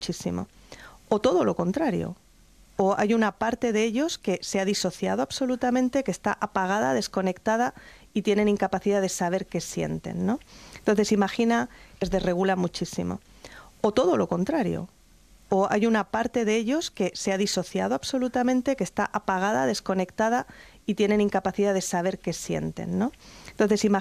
muchísimo. O todo lo contrario. O hay una parte de ellos que se ha disociado absolutamente, que está apagada, desconectada y tienen incapacidad de saber qué sienten, ¿no? Entonces imagina que se desregula muchísimo. O todo lo contrario. O hay una parte de ellos que se ha disociado absolutamente, que está apagada, desconectada y tienen incapacidad de saber qué sienten, ¿no? Entonces imagina